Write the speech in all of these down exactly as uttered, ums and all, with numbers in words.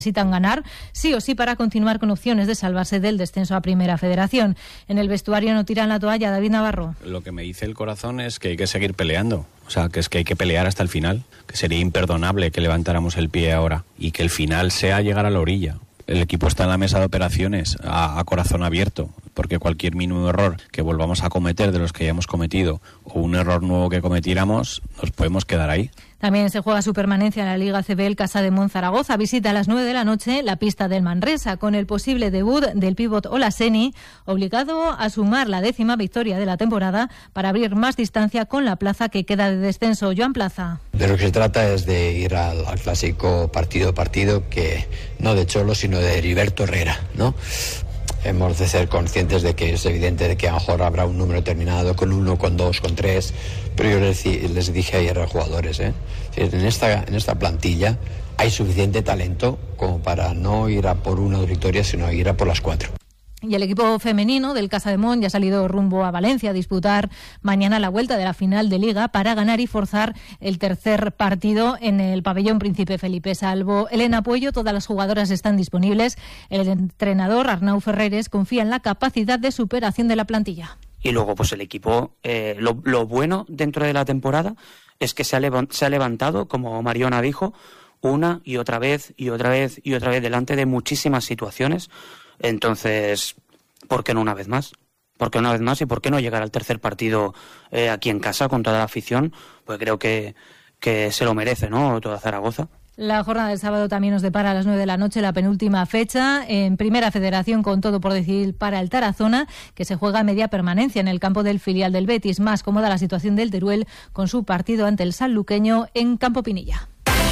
Necesitan ganar sí o sí para continuar con opciones de salvarse del descenso a Primera Federación. En el vestuario no tiran la toalla. David Navarro. Lo que me dice el corazón es que hay que seguir peleando. O sea, que es que hay que pelear hasta el final. Que sería imperdonable que levantáramos el pie ahora y que el final sea llegar a la orilla. El equipo está en la mesa de operaciones a, a corazón abierto, porque cualquier mínimo error que volvamos a cometer de los que ya hemos cometido o un error nuevo que cometiéramos, nos podemos quedar ahí. También se juega su permanencia en la Liga A C B el Casa de Monzaragoza. Visita a las nueve de la noche la pista del Manresa con el posible debut del pívot Olaseni, obligado a sumar la décima victoria de la temporada para abrir más distancia con la plaza que queda de descenso. Joan Plaza. De lo que se trata es de ir al, al clásico partido a partido, que no de Cholo sino de Heriberto Herrera, ¿no? Hemos de ser conscientes de que es evidente de que a lo mejor habrá un número determinado, con uno, con dos, con tres, pero yo les, les dije ayer a los jugadores, ¿eh? en, esta, en esta plantilla hay suficiente talento como para no ir a por una victoria, sino ir a por las cuatro. Y el equipo femenino del Casa de Mon ya ha salido rumbo a Valencia a disputar mañana la vuelta de la final de Liga para ganar y forzar el tercer partido en el pabellón Príncipe Felipe. Salvo Elena Puello, todas las jugadoras están disponibles. El entrenador Arnau Ferreres confía en la capacidad de superación de la plantilla. Y luego pues el equipo, eh, lo, lo bueno dentro de la temporada es que se ha, levant, se ha levantado, como Mariona dijo, una y otra vez y otra vez y otra vez delante de muchísimas situaciones. Entonces, ¿por qué no una vez más? ¿Por qué una vez más? ¿Y por qué no llegar al tercer partido eh, aquí en casa con toda la afición? Pues creo que, que se lo merece, ¿no? Toda Zaragoza. La jornada del sábado también nos depara a las nueve de la noche la penúltima fecha en Primera Federación, con todo por decidir para el Tarazona, que se juega a media permanencia en el campo del filial del Betis. Más cómoda la situación del Teruel con su partido ante el sanluqueño en Campo Pinilla.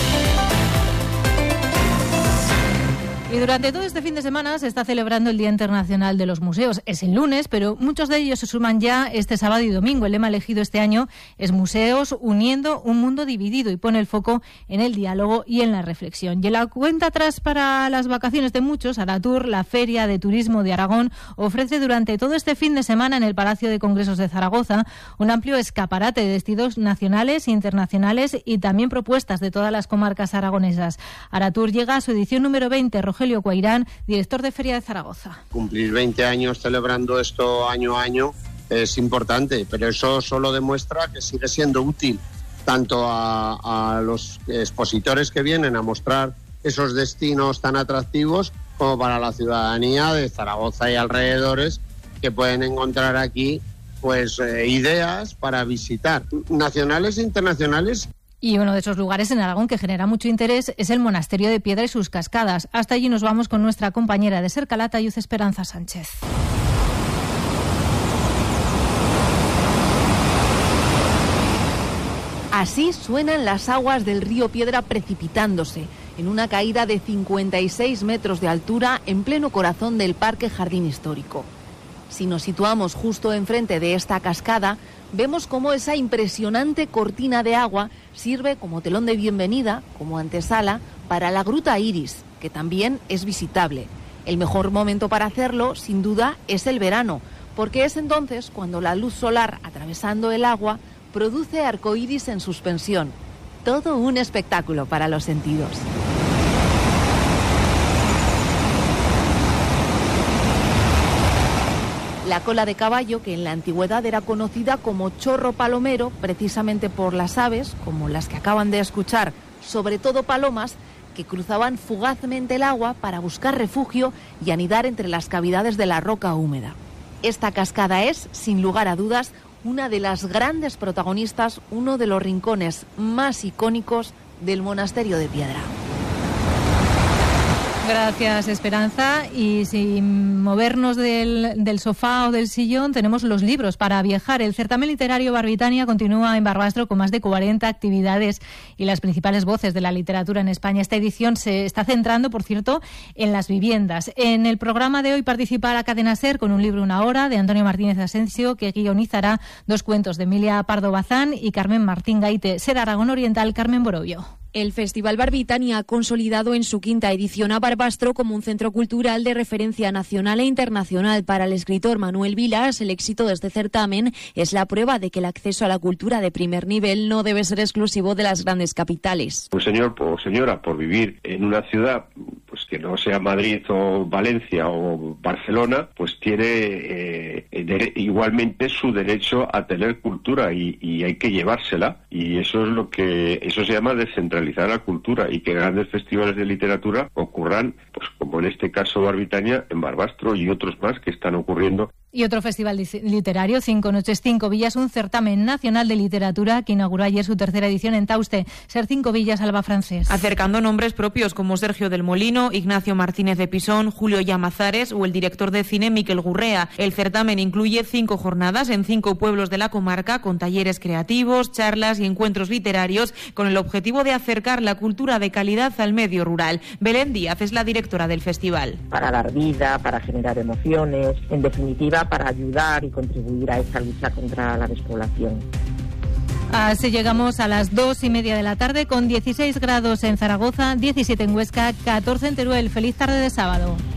Y durante todo este fin de semana se está celebrando el Día Internacional de los Museos. Es el lunes, pero muchos de ellos se suman ya este sábado y domingo. El lema elegido este año es Museos uniendo un mundo dividido, y pone el foco en el diálogo y en la reflexión. Y en la cuenta atrás para las vacaciones de muchos, Aratur, la Feria de Turismo de Aragón, ofrece durante todo este fin de semana en el Palacio de Congresos de Zaragoza un amplio escaparate de destinos nacionales e internacionales y también propuestas de todas las comarcas aragonesas. Aratur llega a su edición número veinte. Rogelio Cuairán, director de Feria de Zaragoza. Cumplir veinte años celebrando esto año a año es importante, pero eso solo demuestra que sigue siendo útil tanto a, a los expositores que vienen a mostrar esos destinos tan atractivos, como para la ciudadanía de Zaragoza y alrededores, que pueden encontrar aquí pues eh, ideas para visitar, nacionales e internacionales. Y uno de esos lugares en Aragón que genera mucho interés es el Monasterio de Piedra y sus cascadas. Hasta allí nos vamos con nuestra compañera de Ser Calatayud, Esperanza Sánchez. Así suenan las aguas del río Piedra precipitándose en una caída de cincuenta y seis metros de altura en pleno corazón del Parque Jardín Histórico. Si nos situamos justo enfrente de esta cascada, vemos cómo esa impresionante cortina de agua sirve como telón de bienvenida, como antesala, para la Gruta Iris, que también es visitable. El mejor momento para hacerlo, sin duda, es el verano, porque es entonces cuando la luz solar atravesando el agua produce arcoíris en suspensión. Todo un espectáculo para los sentidos. La cola de caballo, que en la antigüedad era conocida como chorro palomero, precisamente por las aves, como las que acaban de escuchar, sobre todo palomas, que cruzaban fugazmente el agua para buscar refugio y anidar entre las cavidades de la roca húmeda. Esta cascada es, sin lugar a dudas, una de las grandes protagonistas, uno de los rincones más icónicos del Monasterio de Piedra. Gracias, Esperanza. Y sin movernos del, del sofá o del sillón, tenemos los libros para viajar. El certamen literario Barbitania continúa en Barbastro con más de cuarenta actividades y las principales voces de la literatura en España. Esta edición se está centrando, por cierto, en las viviendas. En el programa de hoy participará Cadena Ser con un libro Una hora de Antonio Martínez Asensio, que guionizará dos cuentos de Emilia Pardo Bazán y Carmen Martín Gaite. Ser Aragón Oriental, Carmen Borovio. El Festival Barbitania ha consolidado en su quinta edición a Barbastro como un centro cultural de referencia nacional e internacional. Para el escritor Manuel Vilas, el éxito de este certamen es la prueba de que el acceso a la cultura de primer nivel no debe ser exclusivo de las grandes capitales. Un señor o señora, por vivir en una ciudad pues que no sea Madrid o Valencia o Barcelona, pues tiene eh, de, igualmente su derecho a tener cultura y, y hay que llevársela, y eso es lo que eso se llama descentralizar la cultura, y que grandes festivales de literatura ocurran, pues como en este caso Barbitania, en Barbastro y otros más que están ocurriendo. Y otro festival literario, Cinco Noches, Cinco Villas, un certamen nacional de literatura que inauguró ayer su tercera edición en Tauste. Ser Cinco Villas, Alba Francés. Acercando nombres propios como Sergio del Molino, Ignacio Martínez de Pisón, Julio Llamazares o el director de cine Miquel Gurrea. El certamen incluye cinco jornadas en cinco pueblos de la comarca con talleres creativos, charlas y encuentros literarios con el objetivo de acercar la cultura de calidad al medio rural. Belén Díaz es la directora del festival. Para dar vida, para generar emociones, en definitiva para ayudar y contribuir a esta lucha contra la despoblación. Así llegamos a las dos y media de la tarde con dieciséis grados en Zaragoza, diecisiete en Huesca, catorce en Teruel. Feliz tarde de sábado.